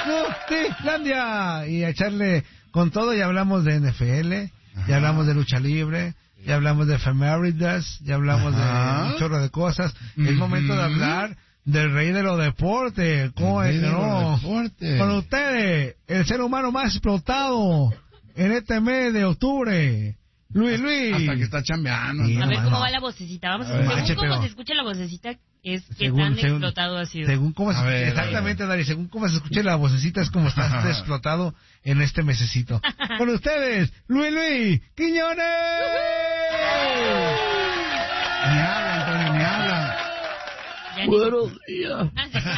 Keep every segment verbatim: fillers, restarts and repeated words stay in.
Nutilandia y a echarle con todo. Ya hablamos de N F L, ajá, ya hablamos de lucha libre, ya hablamos de efemérides, ya hablamos ajá, de un chorro de cosas. Mm-hmm. Es momento de hablar del rey de los deportes. ¿Cómo es que no? Con ustedes, el ser humano más explotado en este mes de octubre, Luis Luis. Hasta que está chambeando. Sí, a ver cómo va la vocecita. Vamos a ver, según cómo pero... se escucha la vocecita, es que según, tan según, explotado ha sido. Según cómo se, ver, exactamente, Dari, según cómo se escuche la vocecita es como está explotado en este mesecito. Con ustedes, Luis Luis Quiñones. Ni habla, Antonio, ni habla. Buenos días.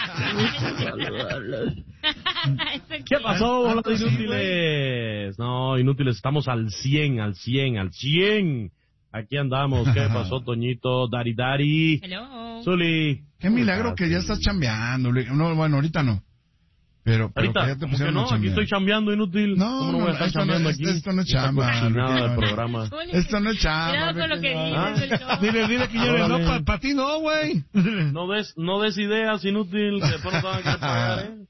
¿Qué pasó, bolas inútiles? No, inútiles, estamos al cien, al cien, al cien. Aquí andamos. ¿Qué pasó, Toñito? Dari Dari. Hello. Zuli. Qué milagro que ya estás chambeando. No, bueno, ahorita no. Pero, pero ahorita, que ya te ¿cómo que no? Aquí estoy chambeando, inútil. No, ¿Cómo no, no voy a estar esto, chambeando no, aquí? esto no es chamba. Nada del programa. Esto no es chamba. Cuidado con lo que dices. Dile, dile que yo no, para pa ti no, güey. No des, no des ideas, inútil, que después no te van a querer pagar, ¿eh?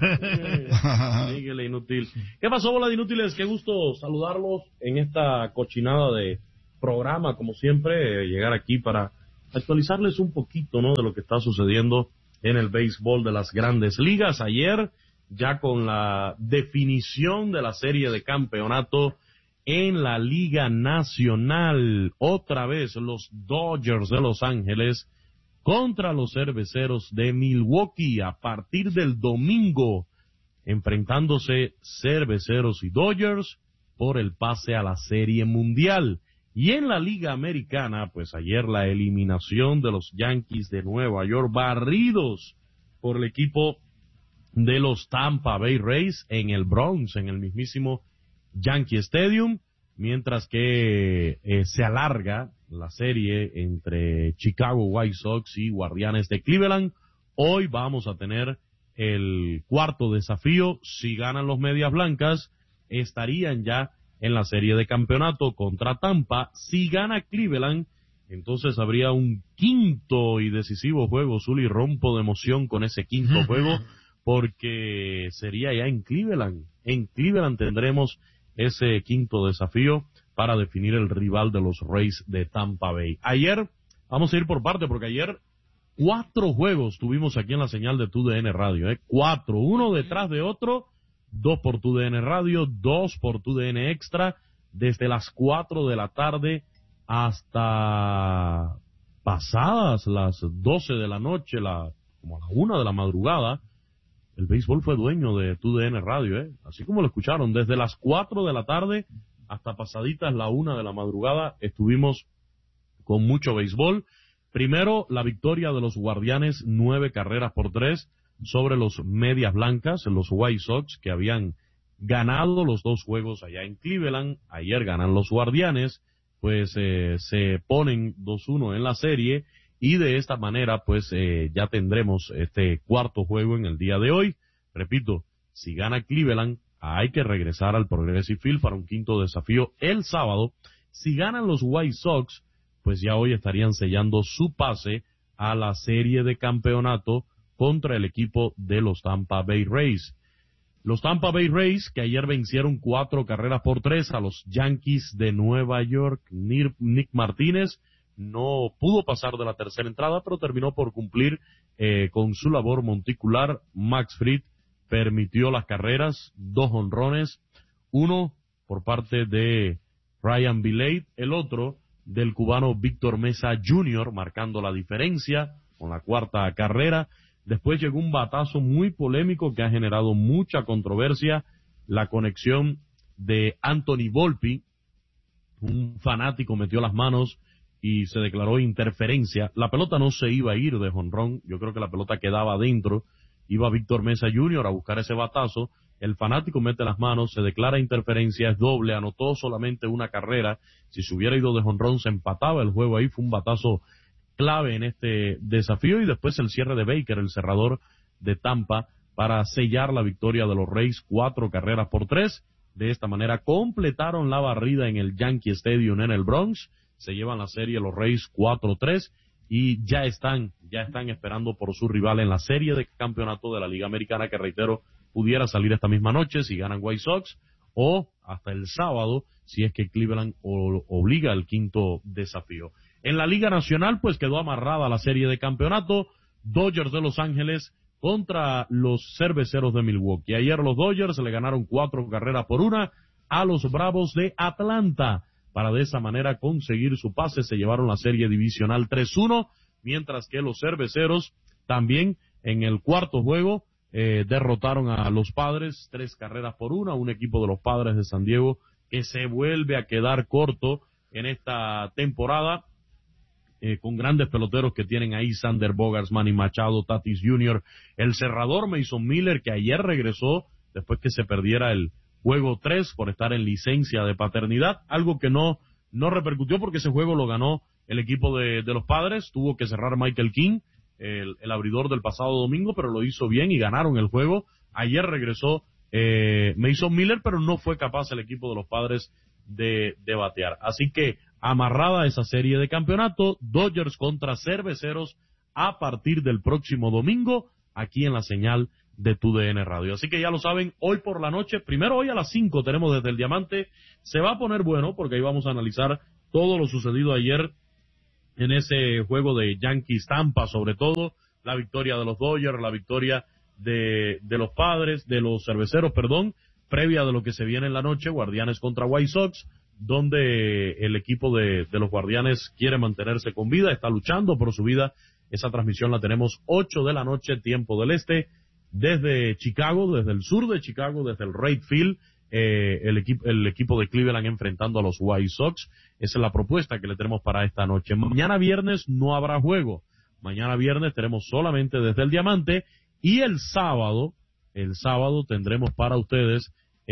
Síguele, inútil. ¿Qué pasó, bola de inútiles? Qué gusto saludarlos en esta cochinada de programa, como siempre, eh, llegar aquí para actualizarles un poquito, ¿no?, de lo que está sucediendo en el béisbol de las grandes ligas. Ayer, ya con la definición de la serie de campeonato en la Liga Nacional, otra vez los Dodgers de Los Ángeles contra los Cerveceros de Milwaukee, a partir del domingo, enfrentándose Cerveceros y Dodgers por el pase a la Serie Mundial. Y en la Liga Americana, pues ayer la eliminación de los Yankees de Nueva York, barridos por el equipo de los Tampa Bay Rays en el Bronx, en el mismísimo Yankee Stadium, mientras que eh, se alarga la serie entre Chicago White Sox y Guardianes de Cleveland. Hoy vamos a tener el cuarto desafío. Si ganan los Medias Blancas, estarían ya en la serie de campeonato contra Tampa. Si gana Cleveland, entonces habría un quinto y decisivo juego. Zuli, rompo de emoción con ese quinto juego, porque sería ya en Cleveland. En Cleveland tendremos ese quinto desafío para definir el rival de los Rays de Tampa Bay. Ayer, vamos a ir por parte, porque ayer cuatro juegos tuvimos aquí en la señal de Tu D N Radio, ¿eh? Cuatro, uno detrás de otro, dos por Tu D N Radio, dos por Tu D N Extra, desde las cuatro de la tarde hasta pasadas las doce de la noche, la, como a la una de la madrugada. El béisbol fue dueño de Tu D N Radio, ¿eh? Así como lo escucharon, desde las cuatro de la tarde hasta pasaditas la una de la madrugada estuvimos con mucho béisbol. Primero, la victoria de los Guardianes, nueve carreras por tres sobre los Medias Blancas, los White Sox, que habían ganado los dos juegos allá en Cleveland. Ayer ganan los Guardianes, pues eh, se ponen dos uno en la serie, y de esta manera pues eh, ya tendremos este cuarto juego en el día de hoy. Repito, si gana Cleveland, hay que regresar al Progressive Field para un quinto desafío el sábado. Si ganan los White Sox, pues ya hoy estarían sellando su pase a la serie de campeonato contra el equipo de los Tampa Bay Rays. Los Tampa Bay Rays, que ayer vencieron cuatro carreras por tres a los Yankees de Nueva York. Nick Martínez no pudo pasar de la tercera entrada, pero terminó por cumplir eh, con su labor monticular. Max Fried permitió las carreras, dos honrones, uno por parte de Ryan Vilade, el otro del cubano Víctor Mesa junior, marcando la diferencia con la cuarta carrera. Después llegó un batazo muy polémico que ha generado mucha controversia, la conexión de Anthony Volpi. Un fanático metió las manos y se declaró interferencia. La pelota no se iba a ir de jonrón, yo creo que la pelota quedaba adentro. Iba Víctor Mesa junior a buscar ese batazo, el fanático mete las manos, se declara interferencia, es doble, anotó solamente una carrera. Si se hubiera ido de jonrón se empataba el juego ahí. Fue un batazo clave en este desafío, y después el cierre de Baker, el cerrador de Tampa, para sellar la victoria de los Rays, cuatro carreras por tres. De esta manera completaron la barrida en el Yankee Stadium en el Bronx. Se llevan la serie los Rays cuatro tres. Y ya están, ya están esperando por su rival en la serie de campeonato de la Liga Americana, que reitero, pudiera salir esta misma noche si ganan White Sox, o hasta el sábado si es que Cleveland o, obliga al quinto desafío. En la Liga Nacional pues quedó amarrada la serie de campeonato, Dodgers de Los Ángeles contra los Cerveceros de Milwaukee. Ayer los Dodgers le ganaron cuatro carreras por una a los Bravos de Atlanta, para de esa manera conseguir su pase. Se llevaron la serie divisional tres uno, mientras que los Cerveceros también en el cuarto juego eh, derrotaron a los Padres tres carreras por una, un equipo de los Padres de San Diego que se vuelve a quedar corto en esta temporada, eh, con grandes peloteros que tienen ahí, Sander Bogaerts, Manny Machado, Tatis junior, el cerrador Mason Miller, que ayer regresó después que se perdiera el juego tres por estar en licencia de paternidad, algo que no, no repercutió porque ese juego lo ganó el equipo de, de los Padres. Tuvo que cerrar Michael King, el, el abridor del pasado domingo, pero lo hizo bien y ganaron el juego. Ayer regresó eh, Mason Miller, pero no fue capaz el equipo de los Padres de, de batear. Así que amarrada esa serie de campeonato, Dodgers contra Cerveceros a partir del próximo domingo, aquí en la señal de T U D N Radio. Así que ya lo saben, hoy por la noche, primero hoy a las cinco tenemos desde el Diamante, se va a poner bueno porque ahí vamos a analizar todo lo sucedido ayer en ese juego de Yankees Tampa, sobre todo la victoria de los Dodgers, la victoria de, de los Padres, de los Cerveceros, perdón, previa de lo que se viene en la noche, Guardianes contra White Sox, donde el equipo de, de los Guardianes quiere mantenerse con vida, está luchando por su vida. Esa transmisión la tenemos ocho de la noche, tiempo del este, desde Chicago, desde el sur de Chicago, desde el Wright Field, eh, el, equipo, el equipo de Cleveland enfrentando a los White Sox. Esa es la propuesta que le tenemos para esta noche. Mañana viernes no habrá juego. Mañana viernes tenemos solamente desde el Diamante, y el sábado, el sábado tendremos para ustedes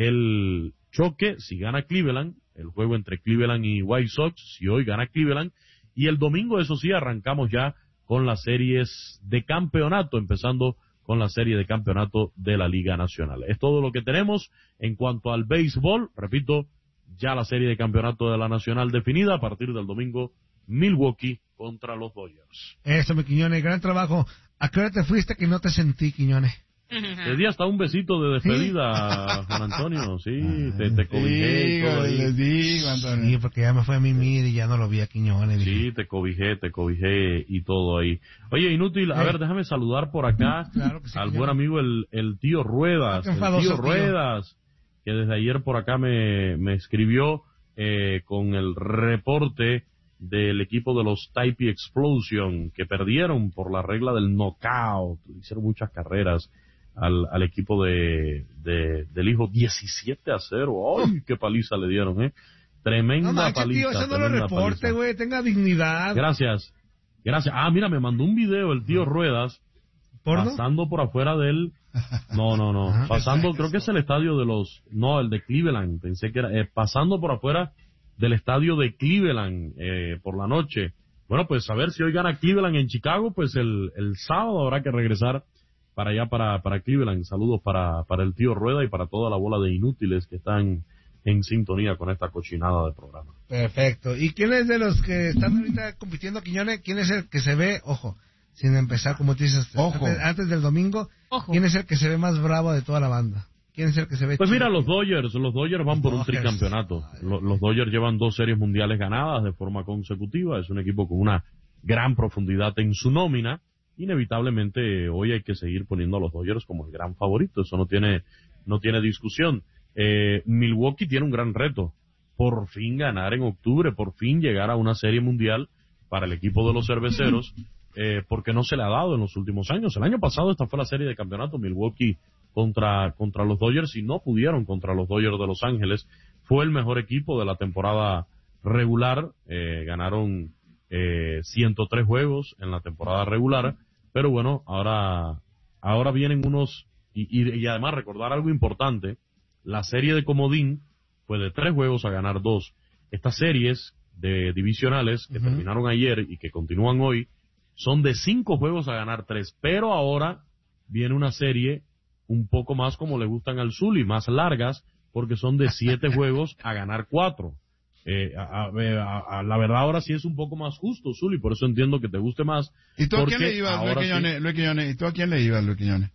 el choque, si gana Cleveland, el juego entre Cleveland y White Sox, si hoy gana Cleveland, y el domingo, eso sí, arrancamos ya con las series de campeonato, empezando con la serie de campeonato de la Liga Nacional. Es todo lo que tenemos en cuanto al béisbol. Repito, ya la serie de campeonato de la Nacional definida a partir del domingo, Milwaukee contra los Dodgers. Eso, mi Quiñones, gran trabajo. ¿A qué hora te fuiste que no te sentí, Quiñones? Te di hasta un besito de despedida, ¿sí? Juan Antonio, sí, te, te cobijé y todo ahí. Les digo, Antonio. Sí, porque ya me fue a mimir y ya no lo vi a Quiñones. Sí, dije. te cobijé, te cobijé y todo ahí. Oye, inútil, a sí. ver, déjame saludar por acá claro que sí, al buen amigo el, el tío Ruedas, el tío, tío Ruedas, que desde ayer por acá me, me escribió eh, con el reporte del equipo de los Type Explosion, que perdieron por la regla del knockout, hicieron muchas carreras al, al equipo de, de del hijo, diecisiete a cero. ¡Ay, qué paliza le dieron, eh! Tremenda no, manches, paliza. Tío, eso no lo reporte, güey, tenga dignidad. Gracias, gracias. Ah, mira, me mandó un video el tío Ruedas, ¿porno? Pasando por afuera del... No, no, no, ah, pasando, creo que es el estadio de los... No, el de Cleveland, pensé que era... Eh, pasando por afuera del estadio de Cleveland, eh, por la noche. Bueno, pues a ver si hoy gana Cleveland en Chicago, pues el, el sábado habrá que regresar para allá, para, para Cleveland. Saludos para, para el tío Rueda y para toda la bola de inútiles que están en sintonía con esta cochinada de programa. Perfecto. ¿Y quién es de los que están ahorita compitiendo, Quiñones? ¿Quién es el que se ve, ojo, sin empezar, como tú dices, ojo. Antes, antes del domingo, ojo. ¿Quién es el que se ve más bravo de toda la banda? ¿Quién es el que se ve? Pues chido? Mira, los Dodgers, los Dodgers van por un tricampeonato. Los, los Dodgers llevan dos series mundiales ganadas de forma consecutiva. Es un equipo con una gran profundidad en su nómina. Inevitablemente hoy hay que seguir poniendo a los Dodgers como el gran favorito. Eso no tiene, no tiene discusión. Eh, Milwaukee tiene un gran reto. Por fin ganar en octubre, por fin llegar a una serie mundial para el equipo de los cerveceros, eh, porque no se le ha dado en los últimos años. El año pasado esta fue la serie de campeonato, Milwaukee contra, contra los Dodgers, y no pudieron contra los Dodgers de Los Ángeles. Fue el mejor equipo de la temporada regular, eh, ganaron eh, ciento tres juegos en la temporada regular, pero bueno, ahora, ahora vienen unos, y, y, y además recordar algo importante, la serie de comodín fue de tres juegos a ganar dos. Estas series de divisionales que uh-huh. terminaron ayer y que continúan hoy, son de cinco juegos a ganar tres, pero ahora viene una serie un poco más como le gustan al Zuli, más largas, porque son de siete juegos a ganar cuatro. Eh, a, a, a, la verdad ahora sí es un poco más justo, Zuli, por eso entiendo que te guste más. ¿Y tú a quién le ibas, Luis Quiñones? Sí... Luis Quiñones? ¿Y tú a quién le ibas, Luis Quiñones?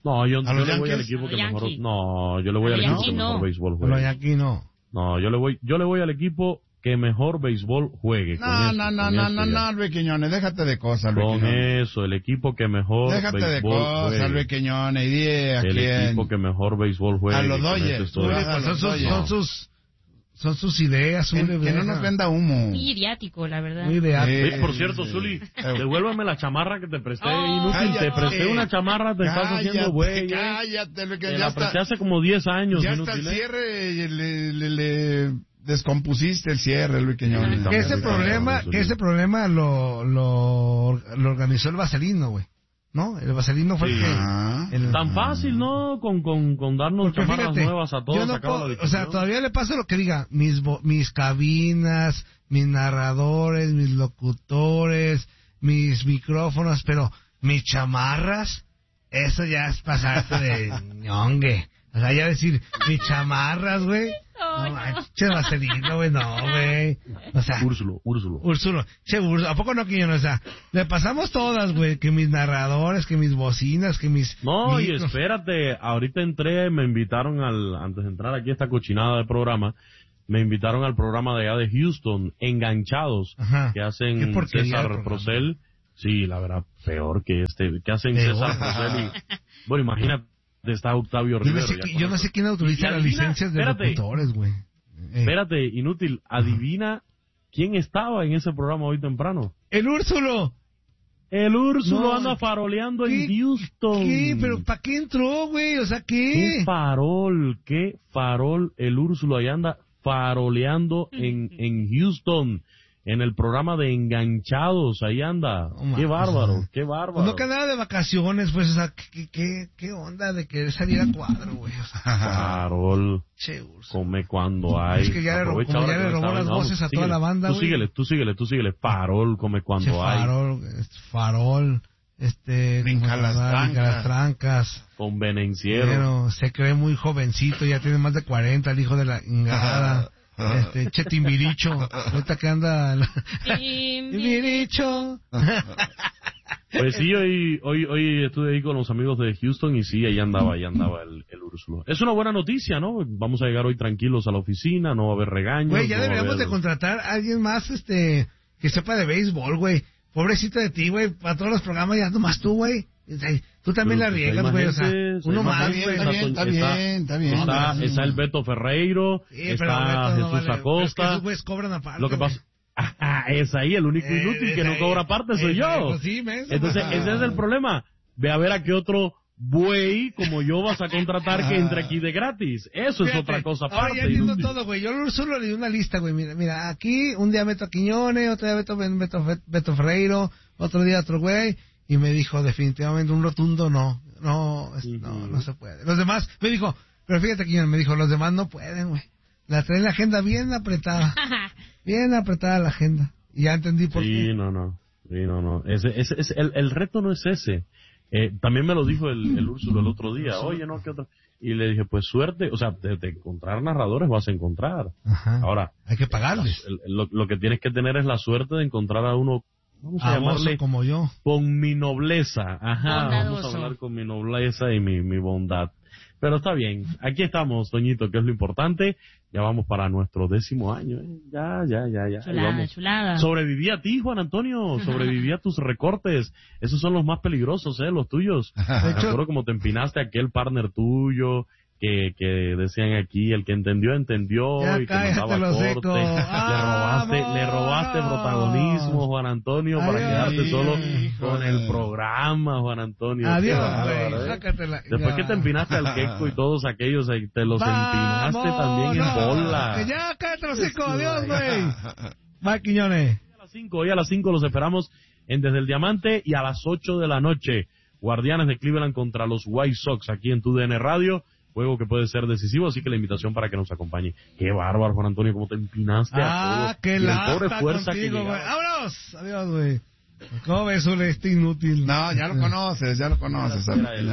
No, yo, ¿A yo los le voy al Yankees? equipo que A mejor... Yankees. No, yo le voy A al equipo Yankees que no. mejor béisbol Pero juegue. aquí no. No, yo le voy yo le voy al equipo que mejor béisbol juegue. Con No, eso, no, no, con no, eso no, ya. no, Luis Quiñones, déjate de cosas, Luis Con Quiñones. eso, el equipo que mejor Déjate de béisbol cosas, juegue. Luis Quiñones, y di a El quién. equipo que mejor béisbol juegue. A los con Dodgers, eso estoy- tú Zuli, vas a pues son los sus, Dodgers. son sus, son sus ideas, Que, Zuli, que no deja. nos venda humo. Muy idiático, la verdad. Muy ideal. Sí. Oye, por cierto, sí. Zuli, devuélveme la chamarra que te presté. Oh. Inútil, te Cállate. presté una chamarra, te estás haciendo Cállate, güey. ¿eh? cállate, Luis, que Te ya la está, presté hace como diez años. ya está el inútil, ¿eh? cierre, le, le, le descompusiste el cierre, Luis Quiñones. Sí, Que ese También, problema, también, que ese problema lo, lo, lo organizó el Vaselino, güey. ¿No? El Vaselino fue Sí. el que... Ah. el- Tan fácil, ¿no? Con, con, con darnos Porque chamarras fíjate, nuevas a todos. yo no acaba puedo- la o sea, discusión. todavía le pasa lo que diga, mis vo- mis cabinas, mis narradores, mis locutores, mis micrófonos, pero mis chamarras, eso ya es pasarte de ñongue. O sea, ya decir, mis chamarras, güey. Ay, No, no. manches, Vaselino, güey, no, güey. O sea, Úrsulo, Úrsulo. Úrsulo, che, Úrsulo, ¿a poco no, Quiñón? O sea, le pasamos todas, güey, que mis narradores, que mis bocinas, que mis... No, y micros. espérate, ahorita entré, me invitaron al, antes de entrar aquí a esta cochinada de programa, me invitaron al programa de allá de Houston, Enganchados, Ajá. que Qué hacen porquería de César programa. Procel, sí, la verdad, peor que este, que hacen Peor. César Procel y, bueno, imagínate, está Octavio Yo no Rivero. sé, ya qui- con yo no eso. sé quién autoriza Y las adivina, licencias de espérate. locutores, güey. Eh, Espérate, inútil, adivina quién estaba en ese programa hoy temprano. ¡El Úrsulo! El Úrsulo No, anda faroleando ¿qué- en Houston. ¿Qué? ¿Pero para qué entró, güey? O sea, Qué ¿qué? farol, qué farol el Úrsulo ahí anda faroleando en, en Houston, en el programa de Enganchados, ahí anda. No Qué mames. bárbaro, qué bárbaro. Pues no que andaba de vacaciones, pues, o sea, ¿qué, qué, qué onda de querer salir a cuadro, güey? O sea, Farol, che, Úrsulo. come cuando hay. Es que ya le ro- Aprovecha como ahora ya que le no robó está, las vamos, voces a toda síguele. la banda, Tú güey. síguele, tú síguele, tú síguele. Farol, come Che, cuando hay. farol, este, farol, este... Brinca ¿cómo se las llama? Brinca trancas. las trancas. Convenenciero. Pero se cree muy jovencito, ya tiene más de cuarenta, el hijo de la ingada. Este, che, Timbiricho. Ahorita que anda... la- Timbiricho. Pues sí, hoy, hoy, hoy estuve ahí con los amigos de Houston y sí, ahí andaba, ahí andaba el, el Úrsulo. Es una buena noticia, ¿no? Vamos a llegar hoy tranquilos a la oficina, no va a haber regaños. Güey, ya no va a deberíamos haber- de contratar a alguien más, este, que sepa de béisbol, güey. Pobrecito de ti, güey, para todos los programas ya nomás tú, güey. O sea, tú también Pero, la pues, riegas, hay güey, o más sea, gente, uno hay más más, gente, güey. Está bien, está bien, está bien. Está, Sí. está el Beto Ferreiro, Sí, pero está Beto no Jesús vale, pero es que Acosta. esos güeyes cobran aparte, Lo que güey. pasa, Ajá, es ahí el único Eh, inútil que es no ahí, cobra aparte soy es ahí, yo. pues sí, menso, Entonces, pues. ese es el problema. Ve a ver a qué otro buey como yo vas a contratar que entre aquí de gratis. Eso es Fíjate, otra cosa ahora aparte. ya entiendo inútil. todo, güey. Yo solo le di una lista, güey. Mira, mira, aquí un día Beto Quiñones, otro día Beto, Beto, Beto Ferreiro, otro día otro güey. Y me dijo definitivamente un rotundo no. No, es- no, Ujú. no se puede. Los demás, me dijo, pero fíjate Quiñones, me dijo, los demás no pueden, güey. La traen la agenda bien apretada. Bien apretada la agenda. Y ya entendí por Sí, qué. no, no. Sí, no, no. Ese, ese, ese- el, el reto no es ese. Eh, también me lo dijo el, el Úrsulo el otro día. Oye, no, ¿qué otra? Y le dije, pues suerte. O sea, de, de encontrar narradores vas a encontrar. Ajá. Ahora, Hay que pagarles. el- lo, lo que tienes que tener es la suerte de encontrar a uno, vamos a A llamarle, oso como yo. con mi nobleza. Ajá, vamos a Bondadoso. hablar con mi nobleza y mi, mi bondad. Pero está bien, aquí estamos, Toñito, que es lo importante. Ya vamos para nuestro décimo año, ¿eh? Ya, ya, ya, ya. Ahí Chulada, vamos. chulada. Sobreviví a ti, Juan Antonio, sobreviví a tus recortes. Esos son los más peligrosos, ¿eh? Los tuyos. De Me hecho, acuerdo como te empinaste a aquel partner tuyo, que, que decían aquí, el que entendió, entendió, Ya y que cállate mandaba los corte. hocico. Le robaste, le robaste ¡Vámonos! protagonismo, Juan Antonio, para Adiós. quedarte solo Híjole. con el programa, Juan Antonio. Qué adiós, bárbaro, güey. ¿eh? Sácatela. Después que te empinaste al Keiko y todos aquellos, ahí te los empinaste también en ¡Vámonos! bola. Que ya, cállate los hocico. Adiós, güey. Va, Quiñones. A las cinco, hoy a las cinco los esperamos en Desde el Diamante y a las ocho de la noche, Guardianes de Cleveland contra los White Sox aquí en tu D N Radio, juego que puede ser decisivo, así que la invitación para que nos acompañe. Qué bárbaro, Juan Antonio, cómo te empinaste a Ah, todos. qué Y el lata pobre fuerza contigo, que güey. llegaba. ¡Vámonos! Adiós, güey. ¿Cómo ves, Ule, este inútil? No, ya lo conoces, ya lo conoces. Era él.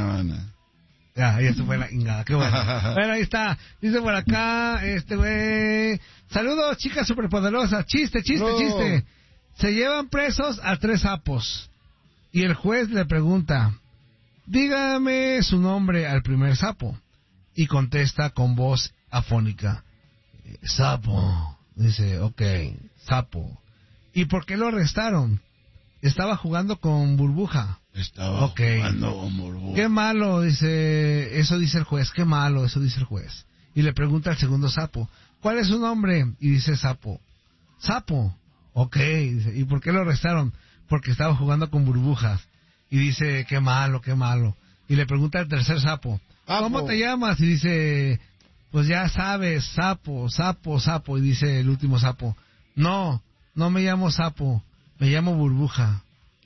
Ya, ya se fue la ingada, qué bueno. Bueno, ahí está. Dice por acá, este güey. Saludos, chicas superpoderosas. Chiste, chiste, No. chiste. Se llevan presos a tres sapos. Y el juez le pregunta, dígame su nombre al primer sapo. Y contesta con voz afónica, sapo. Dice, ok, sapo. ¿Y por qué lo arrestaron? Estaba jugando con burbuja. Estaba okay. jugando con burbuja. Qué malo, dice, eso dice el juez, qué malo, eso dice el juez. Y le pregunta al segundo sapo, ¿cuál es su nombre? Y dice sapo, sapo. Ok, dice, ¿y por qué lo arrestaron? Porque estaba jugando con burbujas. Y dice, qué malo, qué malo. Y le pregunta al tercer sapo, ¿cómo Sapo. te llamas? Y dice, pues ya sabes, sapo, sapo, sapo. Y dice el último sapo, no, no me llamo sapo, me llamo burbuja.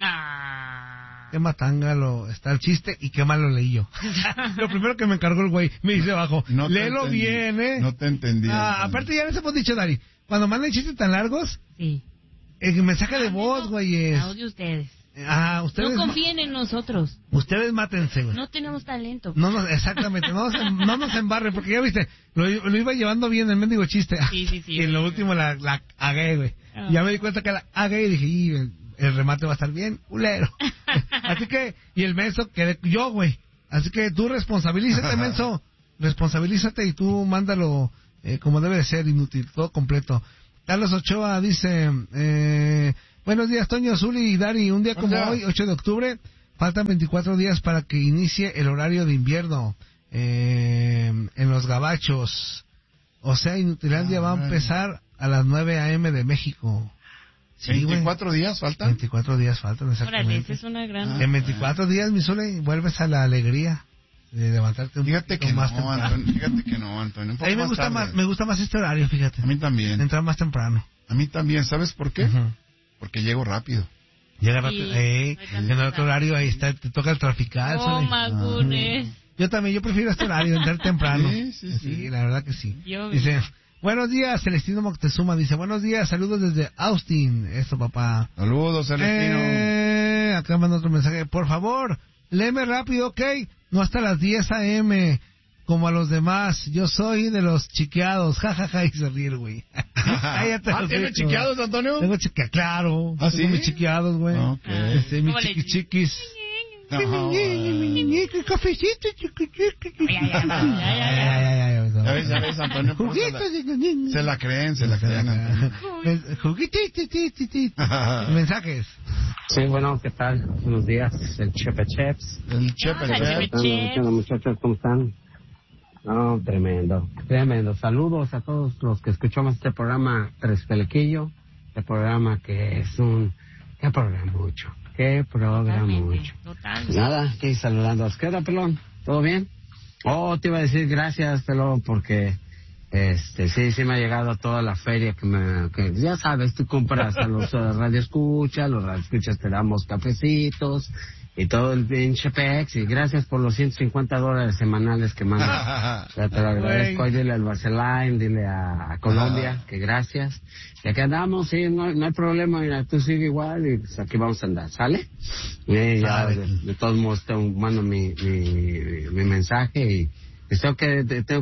Ah. Qué matángalo está el chiste y qué mal lo leí yo. Lo primero que me encargó el güey, me dice abajo, No te léelo entendí. bien, ¿eh? No te entendí. Ah, aparte ya les hemos dicho, Dari, cuando mandan chistes tan largos, Sí. el mensaje de voz, güey, es... Audio ustedes. Ah, ustedes... No confíen en nosotros. Ustedes mátense, güey. No tenemos talento. No nos, exactamente, no nos, no nos embarren, porque ya viste, lo, lo iba llevando bien el mendigo chiste. Sí, sí, sí. Y en lo último la, la agué, güey. Oh. Ya me di cuenta que la agué y dije, y el, el remate va a estar bien, culero. Así que, y el menso quedé yo, güey. Así que tú responsabilízate, menso. Responsabilízate y tú mándalo eh, como debe de ser, inútil, todo completo. Carlos Ochoa dice, eh, buenos días, Toño, Zuli y Dari. Un día como Hola. hoy, ocho de octubre, faltan veinticuatro días para que inicie el horario de invierno eh, en los gabachos. O sea, Inutilandia Ah, va a empezar a las nueve a eme de México. Sí, güey. ¿veinticuatro días faltan? veinticuatro días faltan, Órale, exactamente. esa es una gran... Ah. En veinticuatro días, mi Zuli, vuelves a la alegría de levantarte un Fíjate poquito que más no, temprano. Antonio. Fíjate que no, Antonio. Un poco A mí me más gusta tarde. más, me gusta más este horario, fíjate. A mí también. Entrar más temprano. A mí también. ¿Sabes por qué? Ujú. Porque llego rápido. Llega Sí, rápido, eh, no hay tanta en el otro horario ahí está, te toca el trafical. Oh, Zuli. Magunes. Yo también, yo prefiero este horario, entrar temprano. Sí, sí, sí. la verdad que sí. Yo- Dice, buenos días, Celestino Moctezuma. Dice, buenos días, saludos desde Austin. Eso, papá. Saludos, Celestino. Eh, acá manda otro mensaje. Por favor, léeme rápido, ¿ok? No hasta las diez a eme, como a los demás. Yo soy de los chiqueados. Ja, ja, ja, y se ríe el güey. Cállate, Ah, los ¿tiene hijos. chiqueados, Antonio? Tengo chiqueados, claro. ¿Ah, Tengo sí? mis chiqueados, güey. Ok. Este, mis ¿Cómo le chiqui dices? chiquis. No, Cafecito, chiqui chiqui. Ya, ya, ya, ya, ya. Ya, ya, Ya ves, ya ves, Antonio. ¿cómo se la- Juguitos de los niños. Se la creen, se la creen, Antonio. Juguitos. Mensajes. Sí, bueno, ¿qué tal? Buenos días, el Chepe Cheps. El Chepe Hola, Chepe. Chepe. ¿Qué onda, muchachos? ¿Cómo están? No, tremendo, tremendo. Saludos a todos los que escuchamos este programa Tres Pelequillo, este programa que es un... ¿Qué programa mucho? ¿Qué programa Totalmente, mucho? total. Pues nada, aquí saludando. ¿Qué onda, pelón? ¿Todo bien? Oh, te iba a decir gracias, pelón, porque... Este, sí, sí me ha llegado toda la feria que me, que ya sabes, tú compras a los uh, radioescuchas, los radioescuchas te damos cafecitos y todo el pinche pex, y gracias por los ciento cincuenta dólares semanales que mandas. Ya te lo agradezco. Ahí dile al Barcelona, dile a, a Colombia que gracias. Y aquí andamos, sí, no, no hay problema, mira, tú sigue igual y pues aquí vamos a andar, ¿sale? Y ya, de, de todos modos, te mando mi, mi, mi mensaje y pues tengo que tengo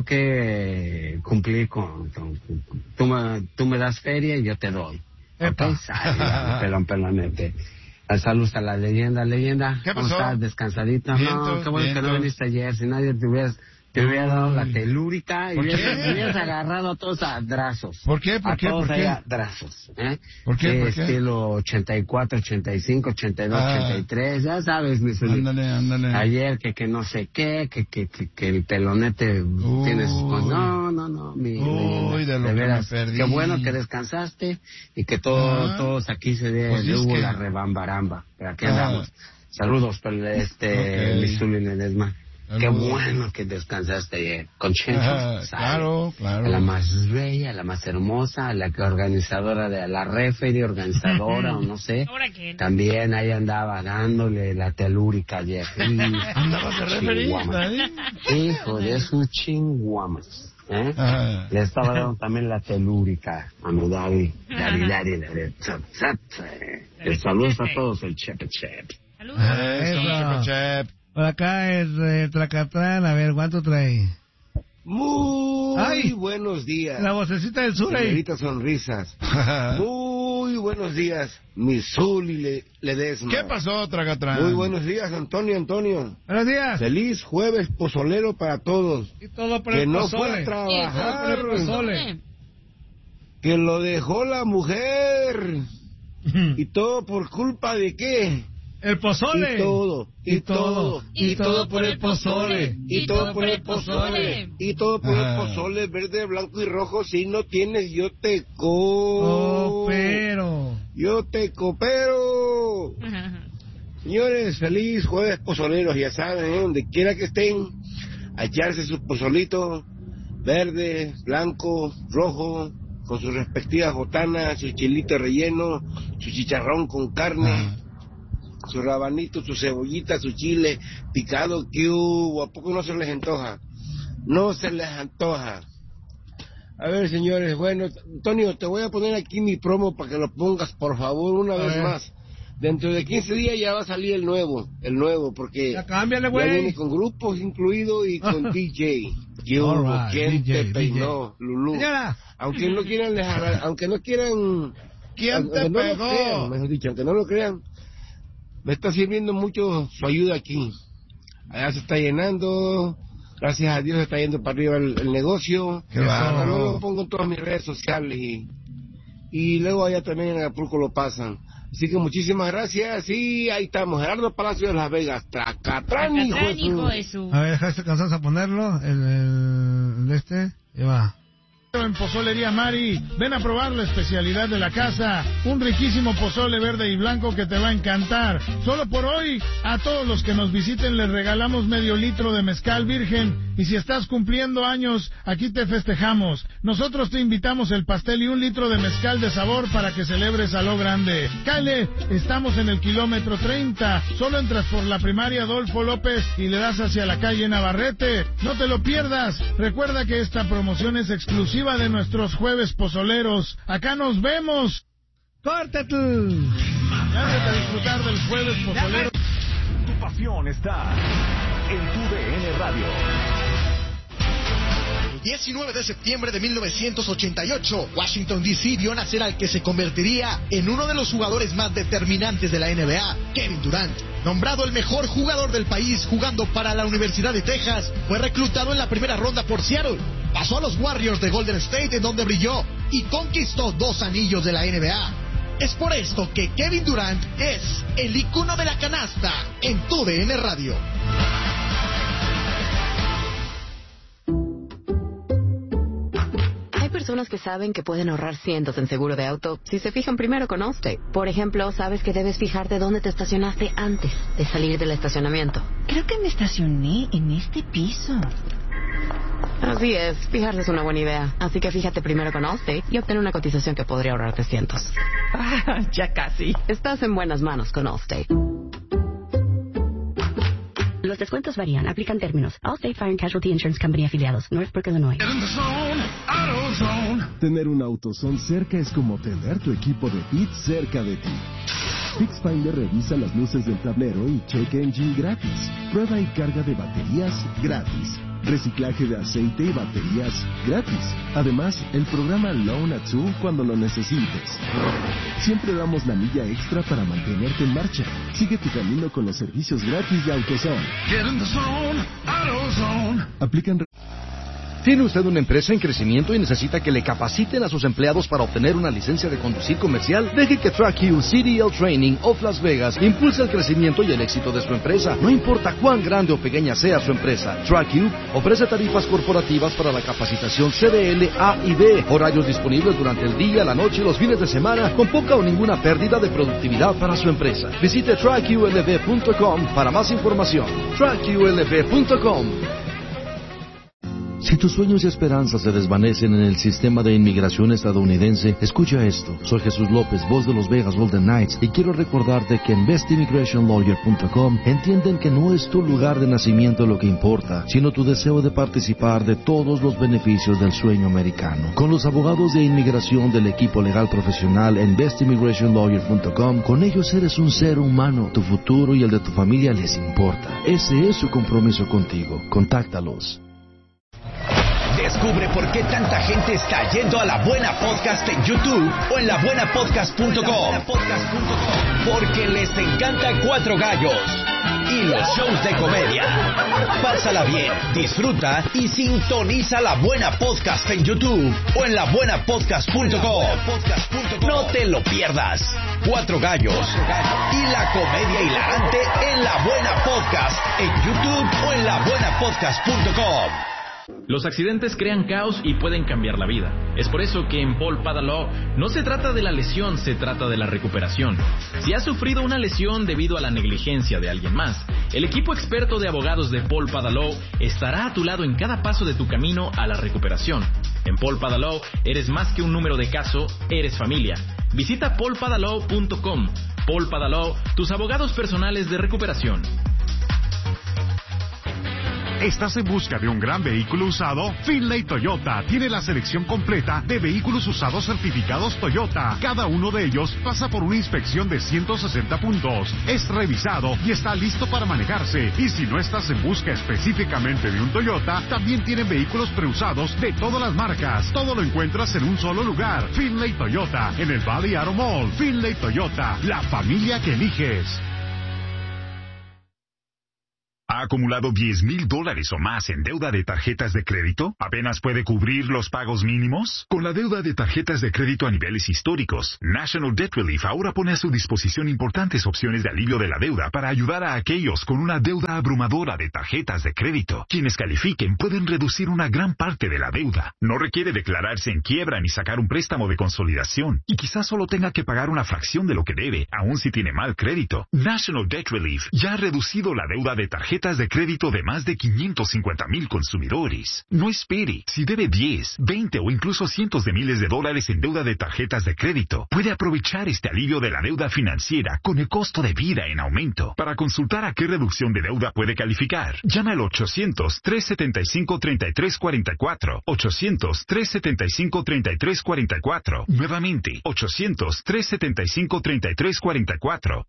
que cumplir con, con, con- tú me tú me das feria y yo te doy. Epa. ¿Ok? Sale, ya, pelón pelonete. Saludos a la leyenda, leyenda. ¿Qué ¿Cómo pasó? estás? ¿Descansadito? No, Vientos, qué bueno que no vientos. viniste ayer. Si nadie te hubieras te hubiera dado la Uy. telúrica y ¿Por qué? hubieras, hubieras agarrado a todos a drazos. ¿Por qué? ¿Por a qué? todos ¿Por ahí qué? a drazos. ¿eh? ¿Por qué? Sí, ¿Por qué? estilo ochenta y cuatro, ochenta y cinco, ochenta y dos, Ah. ochenta y tres. Ya sabes, mi Zuli. Ándale, ándale. Ayer que que no sé qué, que que que, que el pelonete Uy. tienes pues, no, no, no, mi Uy, leyenda, de lo que veras, me perdí. qué bueno que descansaste y que todo, Ah. todos aquí se de, Pues le es hubo que- la rebambaramba. Pero aquí Ah. andamos. Saludos, pero este Ok. mi Zuli Ledesma. Qué Saludos. bueno que descansaste ayer. Con Chencho, Ah, ¿sale? claro, claro. A la más bella, a la más hermosa, a la que organizadora de la referee, organizadora o no sé. ¿Ahora qué? También ahí andaba dándole la telúrica ayer. ¿Andabas de referee, Chinguamas. Daddy? Hijo de sus chinguamas. ¿eh? Ah. Le estaba dando también la telúrica a mi daddy. Daddy, daddy, daddy. Zap, zap, eh. Les saludos a todos el Chepe Chepe. Saludos. Eso, Eso. Chepe Chep. Por acá el eh, Tracatrán, a ver, ¿cuánto trae? Muy Ay. buenos días. La vocecita del sur ahí. Señoritas sonrisas. Muy buenos días, mi Zuli le, Ledesma. ¿Qué pasó, Tragatrán? Muy buenos días, Antonio, Antonio. Buenos días. Feliz jueves pozolero para todos. Y todo por que el no pozole. fue a trabajar. Y todo por el pozole. Que lo dejó la mujer. ¿Y todo por culpa de qué? El pozole. Y todo, y, y todo, todo, y todo por el pozole, y todo por el pozole, y todo por el pozole, verde, blanco y rojo. Si no tienes, yo te coopero. Yo te coopero. Señores, feliz jueves pozoleros, ya saben, ¿eh? Donde quiera que estén, a echarse su pozolito, verde, blanco, rojo, con sus respectivas botanas, su chilito relleno, su chicharrón con carne. Ah. Su rabanito, su cebollita, su chile picado, que hubo, ¿a poco no se les antoja? No se les antoja. A ver, señores, bueno, Antonio, te voy a poner aquí mi promo para que lo pongas, por favor, una a vez ver. más. Dentro de quince días ya va a salir el nuevo, el nuevo, porque ya, cámbiale, güey. Ya viene con grupos incluido y con D J. ¿Qué hubo? Right, ¿Quién D J, te peinó, D J. Lulú? Señora. Aunque no quieran, dejar, aunque no quieran... ¿Quién te no pegó? Crean, mejor dicho, aunque no lo crean. Me está sirviendo mucho su ayuda aquí. Allá se está llenando, gracias a Dios se está yendo para arriba el, el negocio. Qué bárbaro. Luego lo pongo en todas mis redes sociales y, y luego allá también en Acapulco lo pasan. Así que muchísimas gracias y ahí estamos, Gerardo Palacio de Las Vegas, Tracatrán, hijo de su... A ver, dejaste cansado a ponerlo, el, el, el este, y va. En Pozolería Mari, ven a probar la especialidad de la casa, un riquísimo pozole verde y blanco que te va a encantar. Solo por hoy, a todos los que nos visiten les regalamos medio litro de mezcal virgen, y si estás cumpliendo años, aquí te festejamos. Nosotros te invitamos el pastel y un litro de mezcal de sabor para que celebres a lo grande. Cáele, estamos en el kilómetro treinta, solo entras por la primaria Adolfo López y le das hacia la calle Navarrete. No te lo pierdas, recuerda que esta promoción es exclusiva de nuestros jueves pozoleros. Acá nos vemos. ¡Córtate! Gracias a disfrutar del jueves pozolero. Tu pasión está en tu D N Radio. El diecinueve de septiembre de mil novecientos ochenta y ocho, Washington D C vio nacer al que se convertiría en uno de los jugadores más determinantes de la N B A, Kevin Durant. Nombrado el mejor jugador del país jugando para la Universidad de Texas, fue reclutado en la primera ronda por Seattle. Pasó a los Warriors de Golden State, en donde brilló y conquistó dos anillos de la N B A. Es por esto que Kevin Durant es el ícono de la canasta en tu D N Radio. Hay personas que saben que pueden ahorrar cientos en seguro de auto si se fijan primero con Allstate. Por ejemplo, sabes que debes fijarte dónde te estacionaste antes de salir del estacionamiento. Creo que me estacioné en este piso. Así es, fijarse es una buena idea. Así que fíjate primero con Allstate y obtén una cotización que podría ahorrarte cientos. Ah, ya casi. Estás en buenas manos con Allstate. Los descuentos varían. Aplican términos. Allstate Fire and Casualty Insurance Company afiliados. Northbrook, Illinois. Tener un AutoZone cerca es como tener tu equipo de pits cerca de ti. FixFinder revisa las luces del tablero y check engine gratis. Prueba y carga de baterías gratis. Reciclaje de aceite y baterías gratis. Además, el programa Loan at Two cuando lo necesites. Siempre damos la milla extra para mantenerte en marcha. Sigue tu camino con los servicios gratis de AutoZone. Get in the zone, AutoZone. Aplican... ¿Tiene usted una empresa en crecimiento y necesita que le capaciten a sus empleados para obtener una licencia de conducir comercial? Deje que TrackU C D L Training of Las Vegas impulse el crecimiento y el éxito de su empresa. No importa cuán grande o pequeña sea su empresa, TrackU ofrece tarifas corporativas para la capacitación C D L, A y B, horarios disponibles durante el día, la noche y los fines de semana, con poca o ninguna pérdida de productividad para su empresa. Visite track U L V punto com para más información. track U L V punto com. Si tus sueños y esperanzas se desvanecen en el sistema de inmigración estadounidense, escucha esto. Soy Jesús López, voz de los Vegas Golden Knights, y quiero recordarte que en best immigration lawyer punto com entienden que no es tu lugar de nacimiento lo que importa, sino tu deseo de participar de todos los beneficios del sueño americano. Con los abogados de inmigración del equipo legal profesional en best immigration lawyer punto com, con ellos eres un ser humano. Tu futuro y el de tu familia les importa. Ese es su compromiso contigo. Contáctalos. De Descubre por qué tanta gente está yendo a La Buena Podcast en YouTube o en la buena podcast punto com. Porque les encanta Cuatro Gallos y los shows de comedia. Pásala bien, disfruta y sintoniza La Buena Podcast en YouTube o en la buena podcast punto com. No te lo pierdas. Cuatro Gallos y la comedia hilarante en La Buena Podcast en YouTube o en la buena podcast punto com. Los accidentes crean caos y pueden cambiar la vida. Es por eso que en Paul Pada Law no se trata de la lesión, se trata de la recuperación. Si has sufrido una lesión debido a la negligencia de alguien más, el equipo experto de abogados de Paul Pada Law estará a tu lado en cada paso de tu camino a la recuperación. En Paul Pada Law eres más que un número de caso, eres familia. Visita paul pada law punto com. Paul Pada Law, tus abogados personales de recuperación. ¿Estás en busca de un gran vehículo usado? Finlay Toyota tiene la selección completa de vehículos usados certificados Toyota. Cada uno de ellos pasa por una inspección de ciento sesenta puntos. Es revisado y está listo para manejarse. Y si no estás en busca específicamente de un Toyota, también tienen vehículos preusados de todas las marcas. Todo lo encuentras en un solo lugar. Finlay Toyota, en el Valley Auto Mall. Finlay Toyota, la familia que eliges. ¿Ha acumulado diez mil dólares o más en deuda de tarjetas de crédito? ¿Apenas puede cubrir los pagos mínimos? Con la deuda de tarjetas de crédito a niveles históricos, National Debt Relief ahora pone a su disposición importantes opciones de alivio de la deuda para ayudar a aquellos con una deuda abrumadora de tarjetas de crédito. Quienes califiquen pueden reducir una gran parte de la deuda. No requiere declararse en quiebra ni sacar un préstamo de consolidación. Y quizás solo tenga que pagar una fracción de lo que debe, aun si tiene mal crédito. National Debt Relief ya ha reducido la deuda de tarjetas de crédito de más de quinientos cincuenta mil consumidores. No espere. Si debe diez, veinte o incluso cientos de miles de dólares en deuda de tarjetas de crédito, puede aprovechar este alivio de la deuda financiera con el costo de vida en aumento. Para consultar a qué reducción de deuda puede calificar, llame al ochocientos, trescientos setenta y cinco, treinta y tres cuarenta y cuatro. ochocientos, trescientos setenta y cinco, treinta y tres cuarenta y cuatro. Nuevamente, ochocientos, trescientos setenta y cinco, treinta y tres cuarenta y cuatro.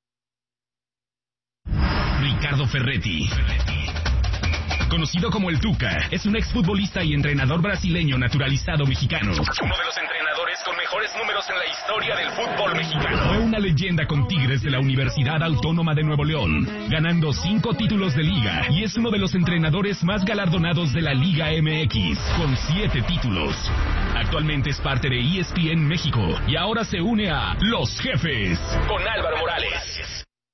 Ricardo Ferretti, conocido como el Tuca, es un exfutbolista y entrenador brasileño naturalizado mexicano. Uno de los entrenadores con mejores números en la historia del fútbol mexicano. Fue una leyenda con Tigres de la Universidad Autónoma de Nuevo León, ganando cinco títulos de liga, y es uno de los entrenadores más galardonados de la Liga M X, con siete títulos. Actualmente es parte de E S P N México y ahora se une a Los Jefes con Álvaro Morales.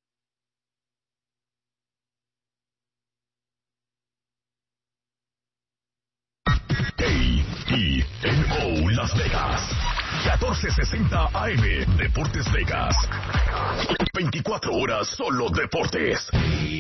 A E N O Las Vegas, catorce sesenta A M, Deportes Vegas, veinticuatro horas solo deportes.